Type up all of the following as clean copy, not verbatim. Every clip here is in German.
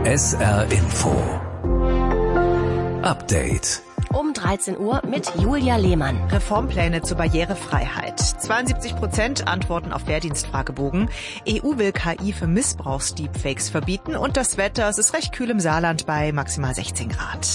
SR Info Update. Um 13 Uhr mit Julia Lehmann. Reformpläne zur Barrierefreiheit. 72% antworten auf Wehrdienstfragebogen. EU will KI für Missbrauchs-Deepfakes verbieten. Und das Wetter, es ist recht kühl im Saarland bei maximal 16 Grad.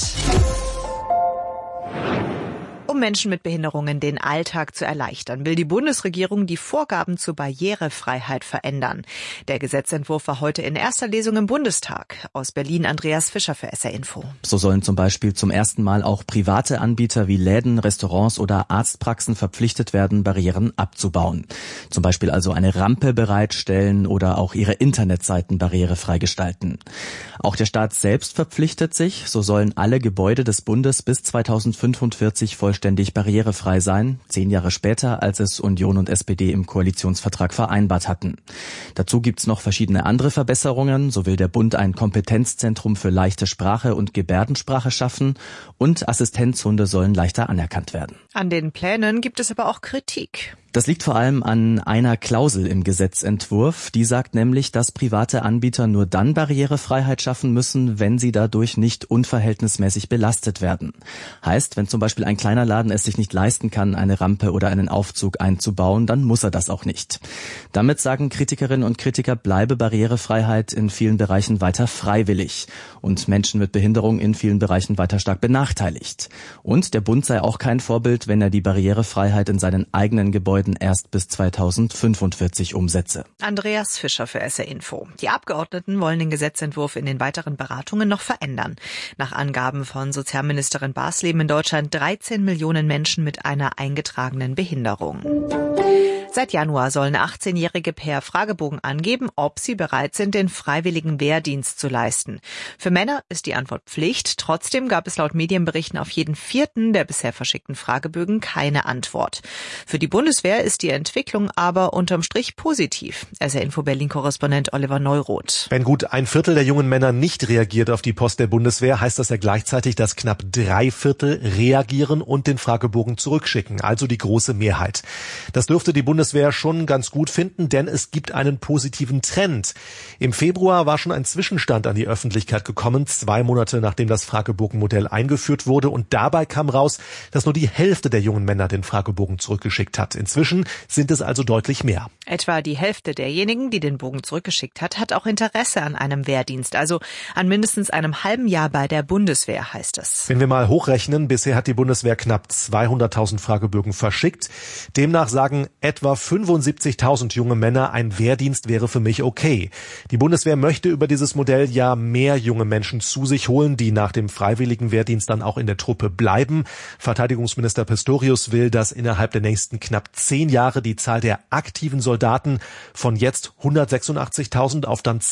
Um Menschen mit Behinderungen den Alltag zu erleichtern, will die Bundesregierung die Vorgaben zur Barrierefreiheit verändern. Der Gesetzentwurf war heute in erster Lesung im Bundestag. Aus Berlin Andreas Fischer für SR Info. So sollen zum Beispiel zum ersten Mal auch private Anbieter wie Läden, Restaurants oder Arztpraxen verpflichtet werden, Barrieren abzubauen. Zum Beispiel also eine Rampe bereitstellen oder auch ihre Internetseiten barrierefrei gestalten. Auch der Staat selbst verpflichtet sich, so sollen alle Gebäude des Bundes bis 2045 vollständig barrierefrei sein, 10 Jahre später, als es Union und SPD im Koalitionsvertrag vereinbart hatten. Dazu gibt's noch verschiedene andere Verbesserungen. So will der Bund ein Kompetenzzentrum für leichte Sprache und Gebärdensprache schaffen und Assistenzhunde sollen leichter anerkannt werden. An den Plänen gibt es aber auch Kritik. Das liegt vor allem an einer Klausel im Gesetzentwurf. Die sagt nämlich, dass private Anbieter nur dann Barrierefreiheit schaffen müssen, wenn sie dadurch nicht unverhältnismäßig belastet werden. Heißt, wenn zum Beispiel ein kleiner Laden es sich nicht leisten kann, eine Rampe oder einen Aufzug einzubauen, dann muss er das auch nicht. Damit sagen Kritikerinnen und Kritiker, bleibe Barrierefreiheit in vielen Bereichen weiter freiwillig und Menschen mit Behinderung in vielen Bereichen weiter stark benachteiligt. Und der Bund sei auch kein Vorbild, wenn er die Barrierefreiheit in seinen eigenen Gebäuden erst bis 2045 umsetze. Andreas Fischer für SR Info. Die Abgeordneten wollen den Gesetzentwurf in den weiteren Beratungen noch verändern. Nach Angaben von Sozialministerin Baas leben in Deutschland 13 Millionen Menschen mit einer eingetragenen Behinderung. Seit Januar sollen 18-Jährige per Fragebogen angeben, ob sie bereit sind, den freiwilligen Wehrdienst zu leisten. Für Männer ist die Antwort Pflicht. Trotzdem gab es laut Medienberichten auf jeden 4. der bisher verschickten Fragebögen keine Antwort. Für die Bundeswehr ist die Entwicklung aber unterm Strich positiv. SR Info Berlin-Korrespondent Oliver Neuroth. Wenn gut 1/4 der jungen Männer nicht reagiert auf die Post der Bundeswehr, heißt das ja gleichzeitig, dass knapp 3/4 reagieren und den Fragebogen zurückschicken. Also die große Mehrheit. Das dürfte die Bundeswehr schon ganz gut finden, denn es gibt einen positiven Trend. Im Februar war schon ein Zwischenstand an die Öffentlichkeit gekommen, 2 Monate nachdem das Fragebogenmodell eingeführt wurde. Und dabei kam raus, dass nur die Hälfte der jungen Männer den Fragebogen zurückgeschickt hat. Inzwischen sind es also deutlich mehr. Etwa die Hälfte derjenigen, die den Bogen zurückgeschickt hat auch Interesse an einem Wehrdienst, also an mindestens einem halben Jahr bei der Bundeswehr, heißt es. Wenn wir mal hochrechnen, bisher hat die Bundeswehr knapp 200.000 Fragebögen verschickt. Demnach sagen etwa 75.000 junge Männer, ein Wehrdienst wäre für mich okay. Die Bundeswehr möchte über dieses Modell ja mehr junge Menschen zu sich holen, die nach dem freiwilligen Wehrdienst dann auch in der Truppe bleiben. Verteidigungsminister Pistorius will, dass innerhalb der nächsten knapp 10 Jahre die Zahl der aktiven Soldaten von jetzt 186.000 auf dann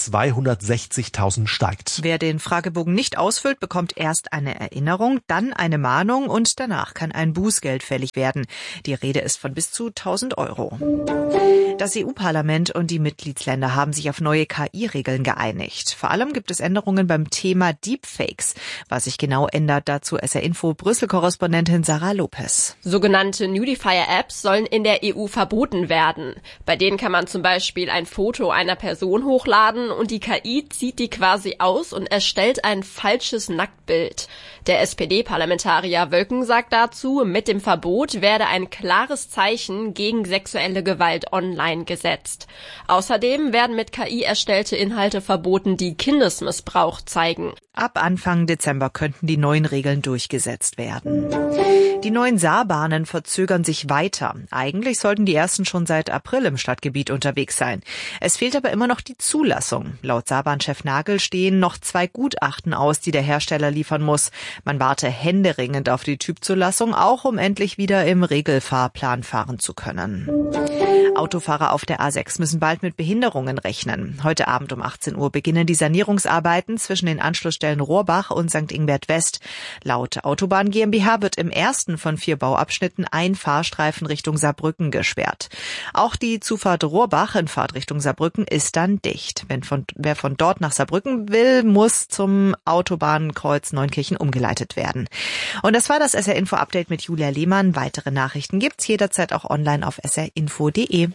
260.000 steigt. Wer den Fragebogen nicht ausfüllt, bekommt erst eine Erinnerung, dann eine Mahnung und danach kann ein Bußgeld fällig werden. Die Rede ist von bis zu 1.000 €. Das EU-Parlament und die Mitgliedsländer haben sich auf neue KI-Regeln geeinigt. Vor allem gibt es Änderungen beim Thema Deepfakes. Was sich genau ändert, dazu SR Info Brüssel-Korrespondentin Sarah Lopez. Sogenannte Nudifier-Apps sollen in der EU verboten werden. Bei denen kann man zum Beispiel ein Foto einer Person hochladen und die KI zieht die quasi aus und erstellt ein falsches Nacktbild. Der SPD-Parlamentarier Wölken sagt dazu, mit dem Verbot werde ein klares Zeichen gegen sexuelle Gewalt online gesetzt. Außerdem werden mit KI erstellte Inhalte verboten, die Kindesmissbrauch zeigen. Ab Anfang Dezember könnten die neuen Regeln durchgesetzt werden. Die neuen Saarbahnen verzögern sich weiter. Eigentlich sollten die ersten schon seit April im Stadtgebiet unterwegs sein. Es fehlt aber immer noch die Zulassung. Laut Saarbahnchef Nagel stehen noch 2 Gutachten aus, die der Hersteller liefern muss. Man warte händeringend auf die Typzulassung, auch um endlich wieder im Regelfahrplan fahren zu können. Autofahrer auf der A6 müssen bald mit Behinderungen rechnen. Heute Abend um 18 Uhr beginnen die Sanierungsarbeiten zwischen den Anschlussstellen Rohrbach und St. Ingbert West. Laut Autobahn GmbH wird im ersten von 4 Bauabschnitten ein Fahrstreifen Richtung Saarbrücken gesperrt. Auch die Zufahrt Rohrbach in Fahrtrichtung Saarbrücken ist dann dicht. Wer von dort nach Saarbrücken will, muss zum Autobahnkreuz Neunkirchen umgeleitet werden. Und das war das SR Info Update mit Julia Lehmann. Weitere Nachrichten gibt's jederzeit auch online auf srinfo.de. Ade.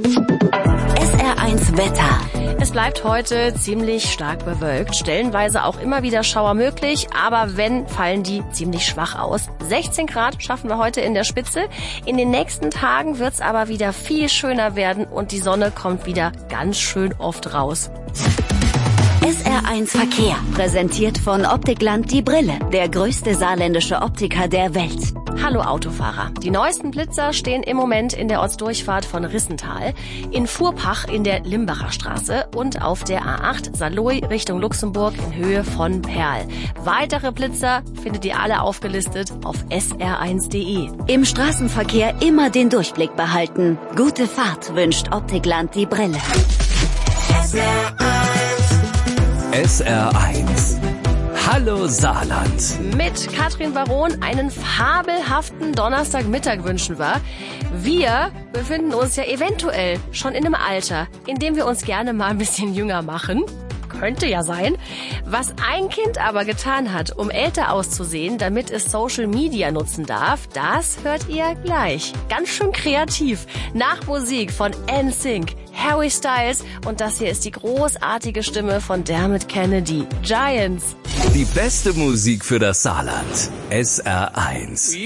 SR1 Wetter. Es bleibt heute ziemlich stark bewölkt, stellenweise auch immer wieder Schauer möglich, aber wenn, fallen die ziemlich schwach aus. 16 Grad schaffen wir heute in der Spitze. In den nächsten Tagen wird's aber wieder viel schöner werden und die Sonne kommt wieder ganz schön oft raus. SR1 Verkehr, präsentiert von Optikland die Brille, der größte saarländische Optiker der Welt. Hallo Autofahrer. Die neuesten Blitzer stehen im Moment in der Ortsdurchfahrt von Rissental, in Fuhrpach in der Limbacher Straße und auf der A8 Saarlouis Richtung Luxemburg in Höhe von Perl. Weitere Blitzer findet ihr alle aufgelistet auf sr1.de. Im Straßenverkehr immer den Durchblick behalten. Gute Fahrt wünscht Optikland die Brille. SR1. Hallo Saarland. Mit Katrin Baron einen fabelhaften Donnerstagmittag wünschen wir. Wir befinden uns ja eventuell schon in einem Alter, in dem wir uns gerne mal ein bisschen jünger machen. Könnte ja sein. Was ein Kind aber getan hat, um älter auszusehen, damit es Social Media nutzen darf, das hört ihr gleich. Ganz schön kreativ. Nach Musik von NSYNC, Harry Styles und das hier ist die großartige Stimme von Dermot Kennedy. Giants. Die beste Musik für das Saarland. SR1.